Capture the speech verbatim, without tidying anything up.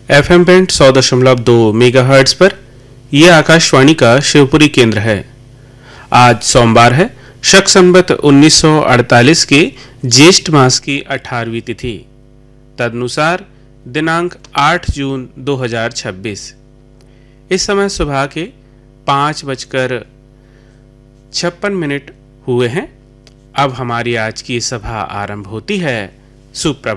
F M band सौ दशमलव दो मेगा हर्ट्ज पर यह आकाशवाणी का शिवपुरी केंद्र है। आज सोमवार है, शक संवत उन्नीस सौ अड़तालीस के ज्येष्ठ मास की अठारहवीं तिथि, तदनुसार दिनांक आठ जून दो हजार छब्बीस। इस समय सुबह के पाँच बजकर छप्पन मिनट हुए हैं। अब हमारी आज की सभा आरंभ होती है। सुप्रभात।